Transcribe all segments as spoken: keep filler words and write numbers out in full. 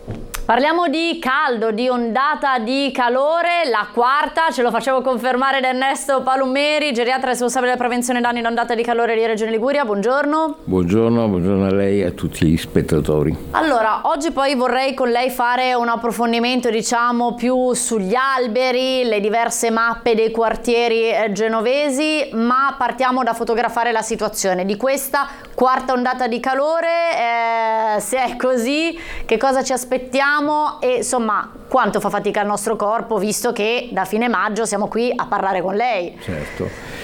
Parliamo di caldo, di ondata di calore, la quarta, ce lo facevo confermare da Ernesto Palumeri, geriatra responsabile della prevenzione danni in ondata di calore di Regione Liguria. Buongiorno. Buongiorno, buongiorno a lei e a tutti gli spettatori. Allora, oggi poi vorrei con lei fare un approfondimento, diciamo, più sugli alberi, le diverse mappe dei quartieri eh, genovesi, ma partiamo da fotografare la situazione di questa quarta ondata di calore, eh, se è così, che cosa ci aspettiamo? E insomma quanto fa fatica il nostro corpo, visto che da fine maggio siamo qui a parlare con lei. Certo,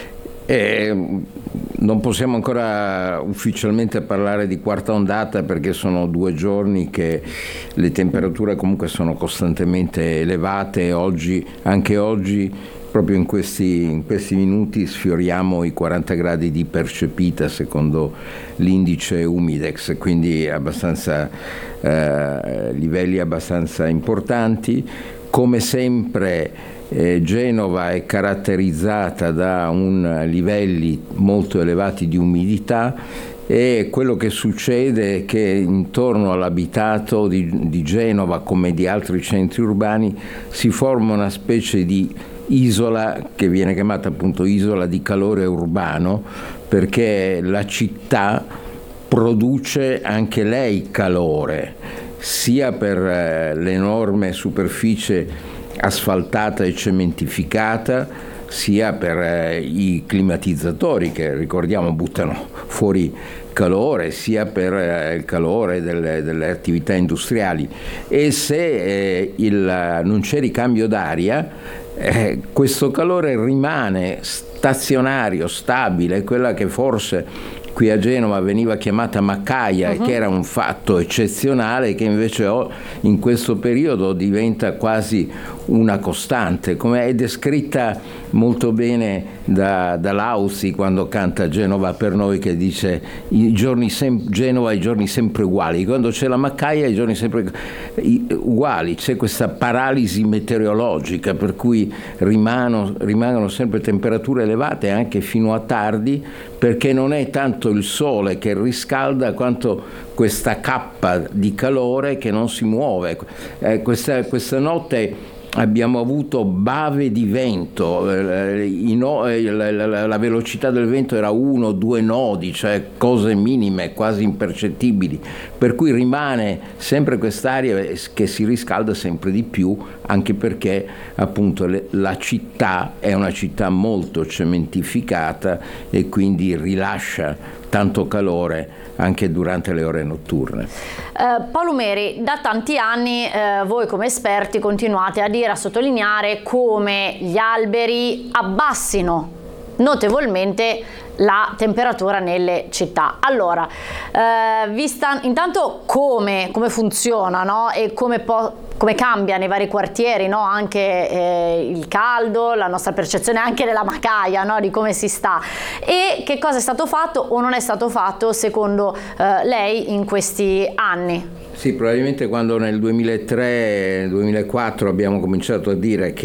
eh, non possiamo ancora ufficialmente parlare di quarta ondata perché sono due giorni che le temperature comunque sono costantemente elevate. Oggi, anche oggi, proprio in questi, in questi minuti sfioriamo i quaranta gradi di percepita secondo l'indice Umidex, quindi abbastanza eh, livelli abbastanza importanti. Come sempre eh, Genova è caratterizzata da un livelli molto elevati di umidità, e quello che succede è che intorno all'abitato di, di Genova, come di altri centri urbani, si forma una specie di isola che viene chiamata appunto isola di calore urbano, perché la città produce anche lei calore, sia per eh, l'enorme superficie asfaltata e cementificata, sia per eh, i climatizzatori che, ricordiamo, buttano fuori calore, sia per eh, il calore delle, delle attività industriali. E se eh, il, non c'è ricambio d'aria, Eh, questo calore rimane stazionario, stabile, quella che forse qui a Genova veniva chiamata maccaia, uh-huh. e che era un fatto eccezionale, che invece in questo periodo diventa quasi una costante, come è descritta molto bene da, da Lausi quando canta Genova per noi, che dice i giorni sem- Genova i giorni sempre uguali, quando c'è la maccaia i giorni sempre uguali, c'è questa paralisi meteorologica per cui rimano, rimangono sempre temperature elevate anche fino a tardi, perché non è tanto il sole che riscalda quanto questa cappa di calore che non si muove. Eh, questa, questa notte abbiamo avuto bave di vento, la velocità del vento era uno due nodi, cioè cose minime, quasi impercettibili, per cui rimane sempre quest'aria che si riscalda sempre di più, anche perché appunto la città è una città molto cementificata e quindi rilascia tanto calore anche durante le ore notturne. Eh, Palumeri, da tanti anni eh, voi come esperti continuate a dire, a sottolineare come gli alberi abbassino notevolmente la temperatura nelle città. Allora, eh, vista intanto come, come funziona, no? E come, po- come cambia nei vari quartieri, no? Anche eh, il caldo, la nostra percezione anche della maccaia, no? Di come si sta, e che cosa è stato fatto o non è stato fatto secondo eh, lei in questi anni? Sì, probabilmente quando nel duemilatré duemilaquattro abbiamo cominciato a dire che